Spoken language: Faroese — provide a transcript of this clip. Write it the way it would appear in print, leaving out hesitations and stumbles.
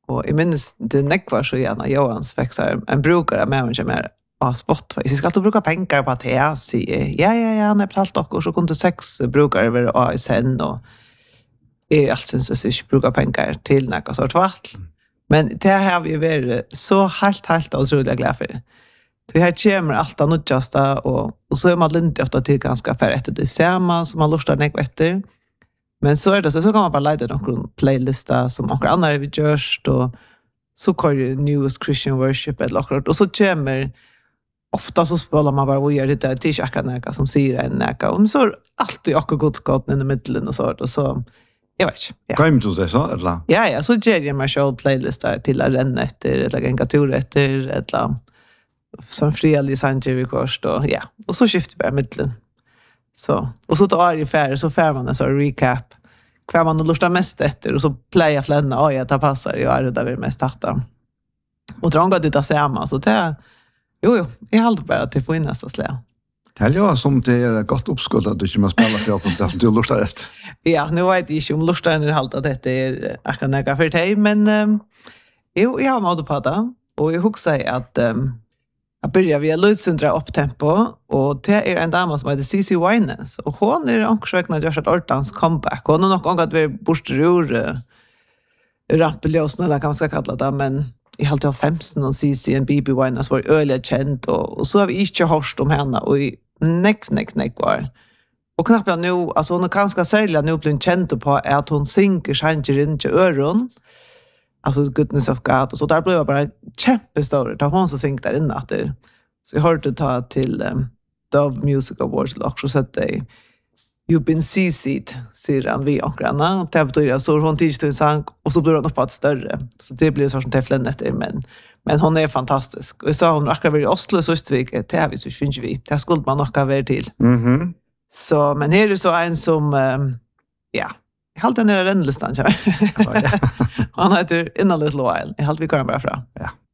Och jag minns det nekvar så gärna Johans växer en brukare med honom mer av Spotify. Så ska du bruka pengar på att jag säger ja, han har betalt och så kunde 6 brukare över ASN och allt syns så inte bruka pengar till något sort vart. Men det har vi varit så helt otroligt glada för. Det här kommer allt annat justa och så är man lite ofta till ganska för efter det samma som man lustar nek efter. Men så är det så kan man bara lägga någon playlista som några andra vi görs då så kör ju Newest Christian Worship eller något och så kommer ofta så spelar man bara och gör det där till akkurat som säger en näka och så alltid akkurat gott i mitten och så jag vet inte. Kan du det så eller? Ja, så ger jag mig själv playlistar till att renna efter eller en tur efter eller som fredlig sanger vi kors då ja och så skiftar bara mitten. Så och så tar jag färre så fär man en så recap kvar man lustar mest efter och så playa flänna ja det passar ju är det där vi mest starta. Och dronga det där samma så det jo jag håller bara till få in nästa slä. Det är som det är gott uppskott att du inte måste spela för att du lustar rätt. Ja, nu vet jag inte om lustar är halt att det är akkurat några för dig men jag har mod på det och jag huxar att jag börjar via Lutsindra upptempo och det är en dam som heter Cici Wines och hon är ankrsökna görs ett ordans comeback. Hon har nog gått vi borstrur rappeljösen eller kan man ska kalla det men i halt av 15 och Cici en BB Wines var öliga känd och så har vi inte hört om henne och i neck var. Och knappt jag nu alltså hon är ganska särskilt nu blir känd på att hon synker sjanger in i öron. Alltså goodness of God och så där blev jag bara kämpestor där hon så synk där inne att det så jag hörde ta till Dove Music Awards och så att det you've been CC'd säger han vi och granna det betyder så hon tidigt en sång och så blir hon upp att större så det blir så som teflen efter men hon är fantastisk och så hon akkurat i Oslo så Österrike det har vi så syns vi det skulle man nog ha varit till så men här är så en som ja jag håller den där listan så han heter In a Little While jag håller vi kan bara fra ja